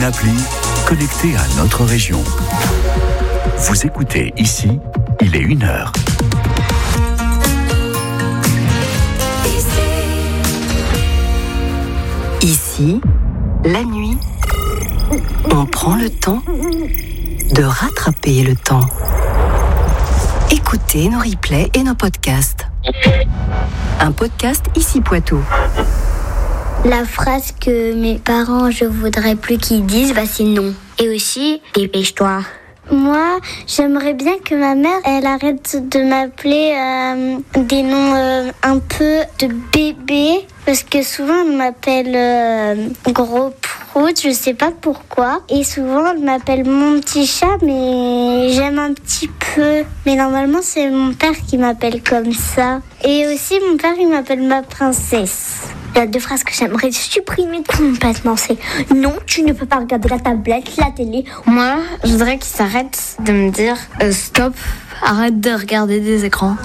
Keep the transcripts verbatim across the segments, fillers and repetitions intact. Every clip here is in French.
une appli connectée à notre région. Vous écoutez ici, il est une heure. Ici, la nuit, on prend le temps de rattraper le temps. Écoutez nos replays et nos podcasts. Un podcast Ici Poitou. La phrase que mes parents, je voudrais plus qu'ils disent, bah c'est non. Et aussi, dépêche-toi. Moi, j'aimerais bien que ma mère, elle arrête de m'appeler euh, des noms euh, un peu de bébé. Parce que souvent, elle m'appelle euh, gros prout, je sais pas pourquoi. Et souvent, elle m'appelle mon petit chat, mais j'aime un petit peu. Mais normalement, c'est mon père qui m'appelle comme ça. Et aussi, mon père, il m'appelle ma princesse. Il y a deux phrases que j'aimerais supprimer complètement. C'est non, tu ne peux pas regarder la tablette, la télé. Moi, je voudrais qu'ils s'arrêtent de me dire euh, stop, arrête de regarder des écrans.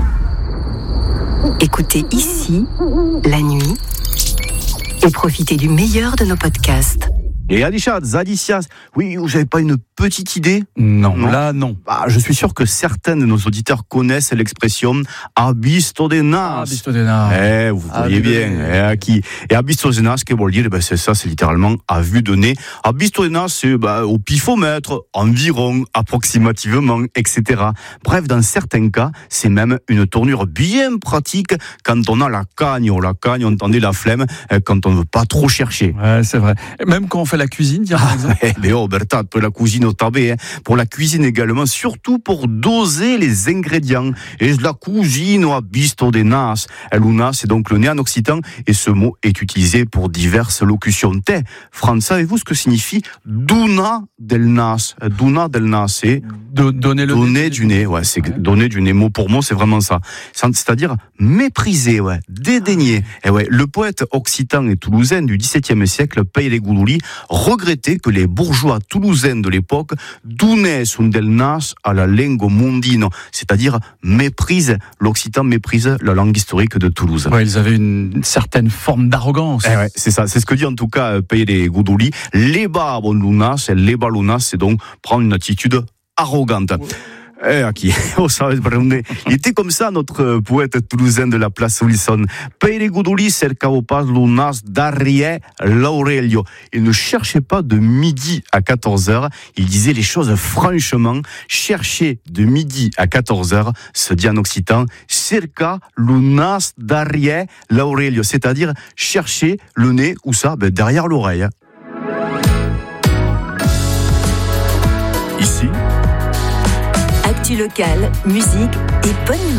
Écoutez ici, la nuit, et profitez du meilleur de nos podcasts. Et Alisha, Zadicias, oui, vous n'avez pas une petite idée ? Non, non, là non. Bah, je suis sûr que certains de nos auditeurs connaissent l'expression abisto de nas. Abisto de nas. Eh, vous voyez ah, bien. Eh, qui Et abisto de nas, que veut dire ? Ben, c'est ça, c'est littéralement à vue de nez. Abisto de nas, c'est bah, au pifomètre, environ, approximativement, et cetera. Bref, dans certains cas, c'est même une tournure bien pratique quand on a la cagne. Oh, la cagne, on entendait la flemme quand on ne veut pas trop chercher. Ouais, c'est vrai. Même quand on fait la cuisine, tiens, par exemple. Eh bien, oh, Bertha, pour la cuisine au tabé, hein. Pour la cuisine également, surtout pour doser les ingrédients. Et la cuisine au abisto de nas. Luna, c'est donc le nez en occitan, et ce mot est utilisé pour diverses locutions. Te, France, savez-vous ce que signifie duna del nas? Duna del nas, c'est de, donner le donner nez, du nez, ouais, c'est ouais. Donner du nez, mot pour mot, c'est vraiment ça. C'est-à-dire mépriser, ouais, dédaigner. Et ouais, le poète occitan et toulousain du dix-septième siècle, Pere Goudouli, regrettait que les bourgeois toulousains de l'époque donaient un del nas à la lingua mondino, c'est-à-dire méprise, l'occitan méprise la langue historique de Toulouse. Ouais, ils avaient une certaine forme d'arrogance. Eh ouais, c'est ça, c'est ce que dit en tout cas Pere Goudouli. Leba bon lunas, leba lunas, c'est donc prendre une attitude arrogante. Ouais. Eh, qui, oh, ça, il était comme ça, notre poète toulousain de la place Wilson. Pere Goudouli cercavo pas lunas darrière l'Aurelio. Il ne cherchait pas de midi à quatorze heures. Il disait les choses franchement. Chercher de midi à quatorze heures, se dit en occitan, cerca lunas darrière l'Aurelio. C'est-à-dire chercher le nez, où ça? Ben, derrière l'oreille. Ici, actu locale, musique et bonne humeur.